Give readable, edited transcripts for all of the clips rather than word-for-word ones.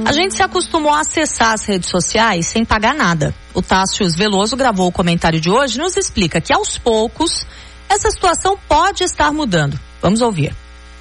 A gente se acostumou a acessar as redes sociais sem pagar nada. O Tássio Veloso gravou o comentário de hoje e nos explica que aos poucos essa situação pode estar mudando. Vamos ouvir.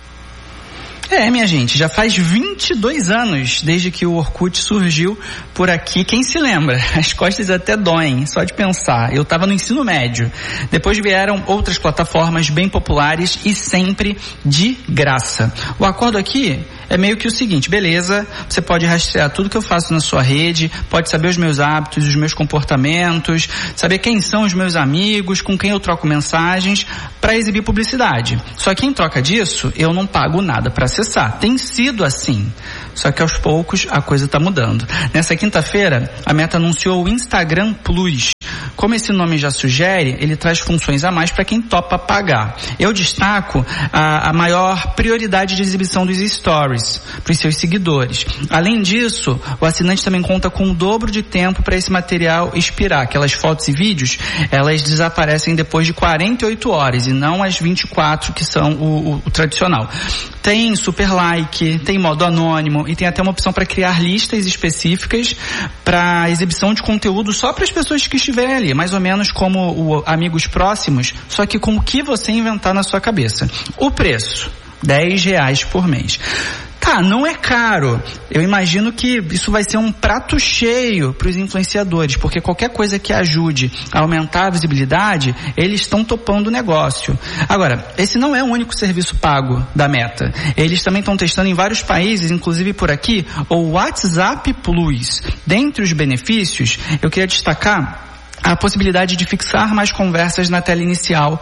Minha gente, já faz 22 anos desde que o Orkut surgiu por aqui. Quem se lembra? As costas até doem, só de pensar. Eu estava no ensino médio. Depois vieram outras plataformas bem populares e sempre de graça. O acordo aqui é meio que o seguinte: beleza, você pode rastrear tudo que eu faço na sua rede, pode saber os meus hábitos, os meus comportamentos, saber quem são os meus amigos, com quem eu troco mensagens, para exibir publicidade. Só que em troca disso, eu não pago nada para acessar. Tem sido assim. Só que aos poucos a coisa está mudando. Nessa quinta-feira, a Meta anunciou o Instagram Plus. Como esse nome já sugere, ele traz funções a mais para quem topa pagar. Eu destaco a maior prioridade de exibição dos stories para os seus seguidores. Além disso, o assinante também conta com o dobro de tempo para esse material expirar. Aquelas fotos e vídeos, elas desaparecem depois de 48 horas e não as 24 que são o tradicional. Tem super like, tem modo anônimo e tem até uma opção para criar listas específicas para exibição de conteúdo só para as pessoas que estiverem ali, mais ou menos como o Amigos Próximos, só que com o que você inventar na sua cabeça. O preço, R$10 por mês. Tá, não é caro. Eu imagino que isso vai ser um prato cheio para os influenciadores, porque qualquer coisa que ajude a aumentar a visibilidade, eles estão topando o negócio. Agora, esse não é o único serviço pago da Meta. Eles também estão testando em vários países, inclusive por aqui, o WhatsApp Plus. Dentre os benefícios, eu queria destacar a possibilidade de fixar mais conversas na tela inicial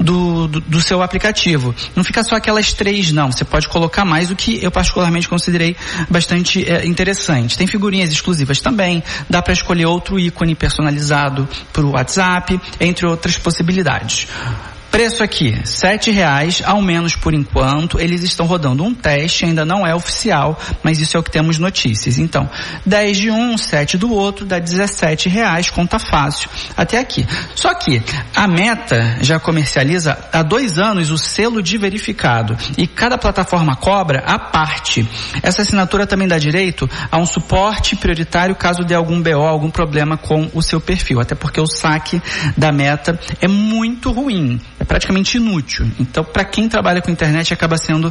do seu aplicativo. Não fica só aquelas 3, não. Você pode colocar mais, o que eu particularmente considerei bastante interessante. Tem figurinhas exclusivas também. Dá para escolher outro ícone personalizado para o WhatsApp, entre outras possibilidades. Preço aqui, R$7, ao menos por enquanto. Eles estão rodando um teste, ainda não é oficial, mas isso é o que temos notícias. Então, 10 de um, 7 do outro, dá R$17, conta fácil até aqui. Só que a Meta já comercializa há 2 anos o selo de verificado e cada plataforma cobra a parte. Essa assinatura também dá direito a um suporte prioritário caso dê algum BO, algum problema com o seu perfil, até porque o saque da Meta é muito ruim. É praticamente inútil. Então, para quem trabalha com internet, acaba sendo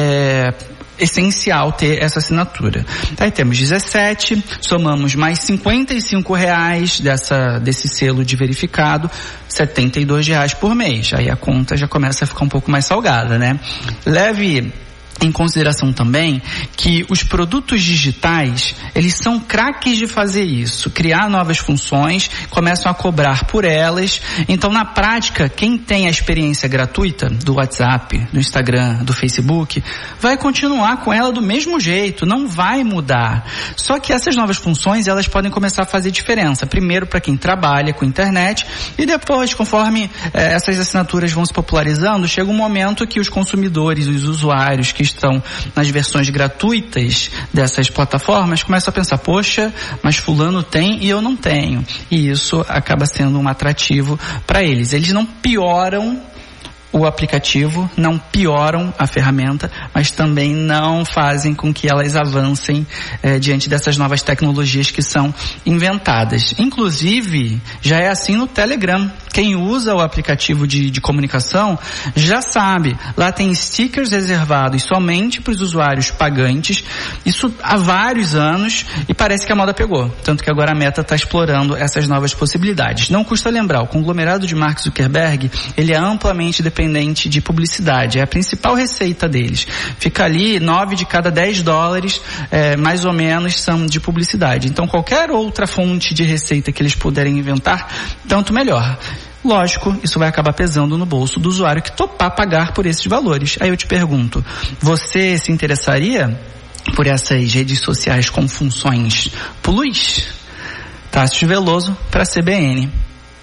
essencial ter essa assinatura. Aí temos 17, somamos mais R$55 desse selo de verificado, R$72 por mês. Aí a conta já começa a ficar um pouco mais salgada, né? Leve em consideração também que os produtos digitais, eles são craques de fazer isso, criar novas funções, começam a cobrar por elas. Então, na prática, quem tem a experiência gratuita do WhatsApp, do Instagram, do Facebook, vai continuar com ela do mesmo jeito, não vai mudar. Só que essas novas funções, elas podem começar a fazer diferença. Primeiro para quem trabalha com internet e depois, conforme essas assinaturas vão se popularizando, chega um momento que os consumidores, os usuários que estão nas versões gratuitas dessas plataformas começam a pensar, poxa, mas fulano tem e eu não tenho. E isso acaba sendo um atrativo para eles. Eles não pioram o aplicativo, não pioram a ferramenta, mas também não fazem com que elas avancem diante dessas novas tecnologias que são inventadas. Inclusive, já é assim no Telegram. Quem usa o aplicativo de comunicação já sabe, lá tem stickers reservados somente para os usuários pagantes, isso há vários anos, e parece que a moda pegou, tanto que agora a Meta está explorando essas novas possibilidades. Não custa lembrar, o conglomerado de Mark Zuckerberg, ele é amplamente dependente de publicidade, é a principal receita deles. Fica ali, 9 de cada 10 dólares, mais ou menos, são de publicidade. Então qualquer outra fonte de receita que eles puderem inventar, tanto melhor. Lógico, isso vai acabar pesando no bolso do usuário que topar pagar por esses valores. Aí eu te pergunto, você se interessaria por essas redes sociais com funções Plus? Tássio Veloso para a CBN.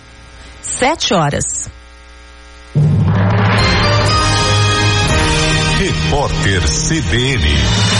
7 horas. Repórter CBN.